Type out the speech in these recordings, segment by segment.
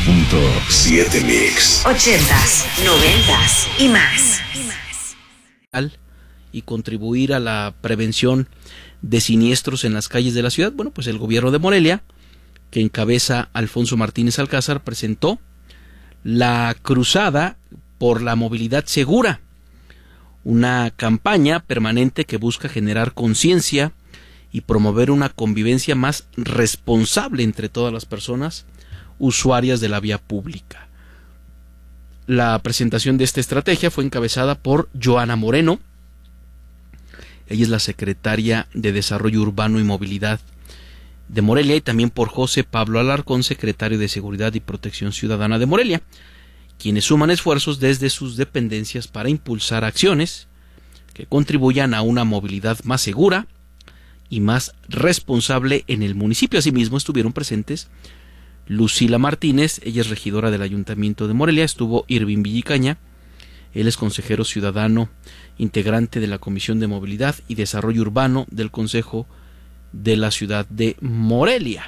98.7 Mix. 80s, 90s y más. Y contribuir a la prevención de siniestros en las calles de la ciudad. Bueno, pues el gobierno de Morelia, que encabeza Alfonso Martínez Alcázar, presentó la Cruzada por la Movilidad Segura, una campaña permanente que busca generar conciencia y promover una convivencia más responsable entre todas las personas usuarias de la vía pública. La presentación de esta estrategia fue encabezada por Joana Moreno. Ella es la secretaria de Desarrollo Urbano y Movilidad de Morelia, y también por José Pablo Alarcón, secretario de Seguridad y Protección Ciudadana de Morelia, quienes suman esfuerzos desde sus dependencias para impulsar acciones que contribuyan a una movilidad más segura y más responsable en el municipio. Asimismo estuvieron presentes Lucila Martínez, ella es regidora del Ayuntamiento de Morelia, estuvo Irving Villicaña, él es consejero ciudadano, integrante de la Comisión de Movilidad y Desarrollo Urbano del Consejo de la Ciudad de Morelia.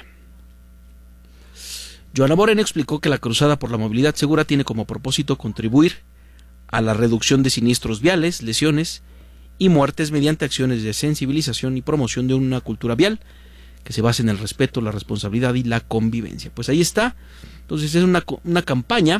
Joana Moreno explicó que la Cruzada por la Movilidad Segura tiene como propósito contribuir a la reducción de siniestros viales, lesiones y muertes mediante acciones de sensibilización y promoción de una cultura vial que se base en el respeto, la responsabilidad y la convivencia. Pues ahí está. Entonces es una campaña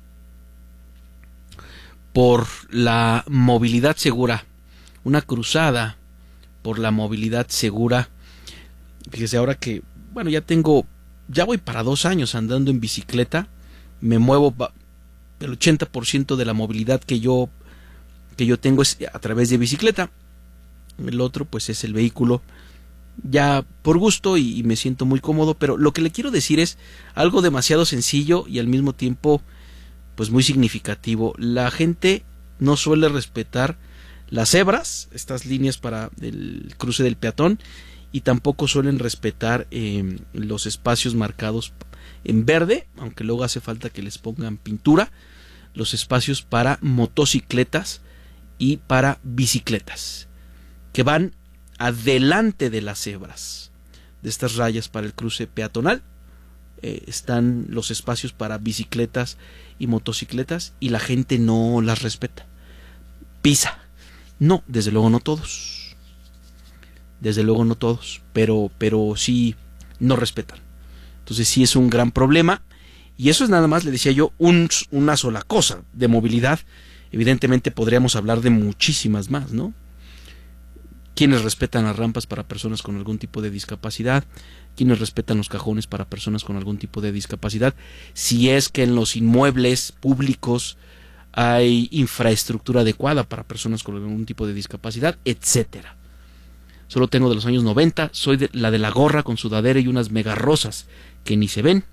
por la movilidad segura, una cruzada por la movilidad segura. Fíjese, ahora que, bueno, ya voy para 2 años andando en bicicleta, me muevo, el 80% de la movilidad que yo tengo es a través de bicicleta. El otro pues es el vehículo ya por gusto y me siento muy cómodo, pero lo que le quiero decir es algo demasiado sencillo y al mismo tiempo pues muy significativo. La gente no suele respetar las cebras, estas líneas para el cruce del peatón, y tampoco suelen respetar los espacios marcados en verde, aunque luego hace falta que les pongan pintura, los espacios para motocicletas y para bicicletas, que van adelante de las cebras, de estas rayas para el cruce peatonal. Están los espacios para bicicletas y motocicletas y la gente no las respeta, pisa. No, desde luego no todos, pero sí no respetan. Entonces sí es un gran problema, y eso es nada más, le decía yo, una sola cosa de movilidad. Evidentemente podríamos hablar de muchísimas más, ¿no? Quienes respetan las rampas para personas con algún tipo de discapacidad, quienes respetan los cajones para personas con algún tipo de discapacidad, si es que en los inmuebles públicos hay infraestructura adecuada para personas con algún tipo de discapacidad, etcétera. Solo tengo de los años 90, soy de la gorra con sudadera y unas mega rosas que ni se ven.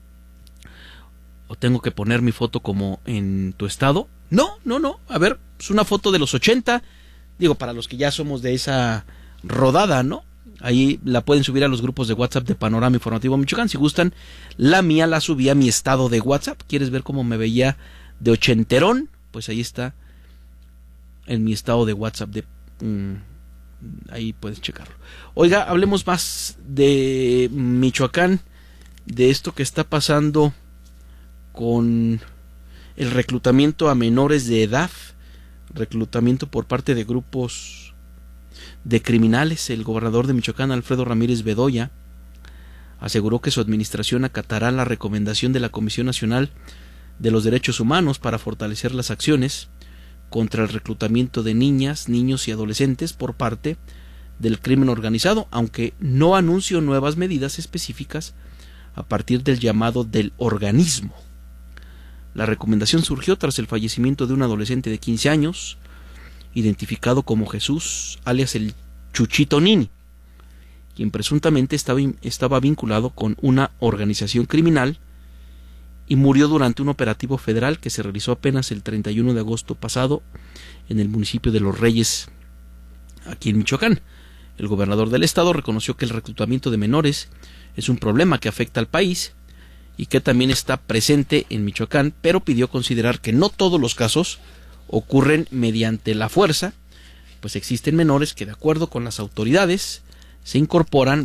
¿O tengo que poner mi foto como en tu estado? No, a ver, es una foto de los 80, digo, para los que ya somos de esa rodada, ¿no? Ahí la pueden subir a los grupos de WhatsApp de Panorama Informativo Michoacán, si gustan. La mía la subí a mi estado de WhatsApp. ¿Quieres ver cómo me veía de ochenterón? Pues ahí está, en mi estado de WhatsApp ahí puedes checarlo. Oiga, hablemos más de Michoacán, de esto que está pasando con el reclutamiento a menores de edad, reclutamiento por parte de grupos de criminales. El gobernador de Michoacán, Alfredo Ramírez Bedoya, aseguró que su administración acatará la recomendación de la Comisión Nacional de los Derechos Humanos para fortalecer las acciones contra el reclutamiento de niñas, niños y adolescentes por parte del crimen organizado, aunque no anunció nuevas medidas específicas a partir del llamado del organismo. La recomendación surgió tras el fallecimiento de un adolescente de 15 años, identificado como Jesús, alias el Chuchito Nini, quien presuntamente estaba vinculado con una organización criminal y murió durante un operativo federal que se realizó apenas el 31 de agosto pasado en el municipio de Los Reyes, aquí en Michoacán. El gobernador del estado reconoció que el reclutamiento de menores es un problema que afecta al país y que también está presente en Michoacán, pero pidió considerar que no todos los casos ocurren mediante la fuerza, pues existen menores que, de acuerdo con las autoridades, se incorporan